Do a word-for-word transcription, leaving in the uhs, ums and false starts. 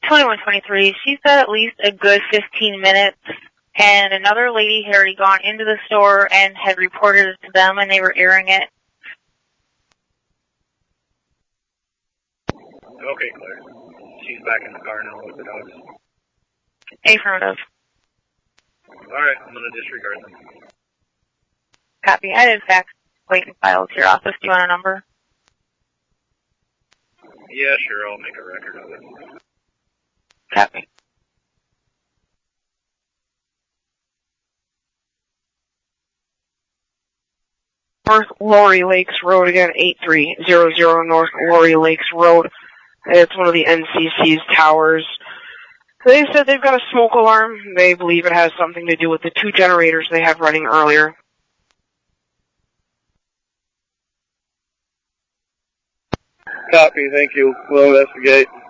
twenty-one twenty-three, she said at least a good fifteen minutes, and another lady had already gone into the store and had reported it to them, and they were airing it. Okay, Claire. She's back in the car now with the dogs. Affirmative. Alright, I'm going to disregard them. Copy. I did fax wait and file to your office. Do you want a number? Yeah, sure, I'll make a record of it. Copy. North Lorry Lakes Road again, eight three zero zero North Lorry Lakes Road. It's one of the N C C's towers. They said they've got a smoke alarm. They believe it has something to do with the two generators they have running earlier. Copy, thank you. We'll investigate.